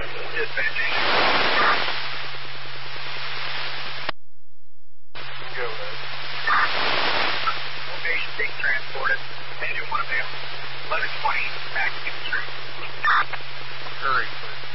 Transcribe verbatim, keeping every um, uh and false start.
Dispatching. Go ahead. Location being transported. Engine one available. eleven twenty, back to the street. Hurry, please.